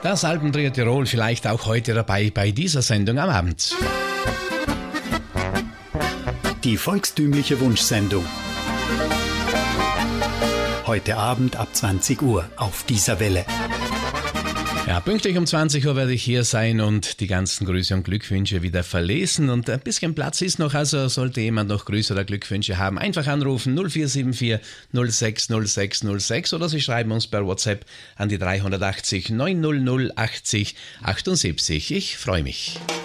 Das Alpentrio Tirol vielleicht auch heute dabei bei dieser Sendung am Abend. Die volkstümliche Wunschsendung. Heute Abend ab 20 Uhr auf dieser Welle. Ja, pünktlich um 20 Uhr werde ich hier sein und die ganzen Grüße und Glückwünsche wieder verlesen. Und ein bisschen Platz ist noch, also sollte jemand noch Grüße oder Glückwünsche haben, einfach anrufen 0474 06 06 06 oder Sie schreiben uns per WhatsApp an die 380 900 80 78. Ich freue mich.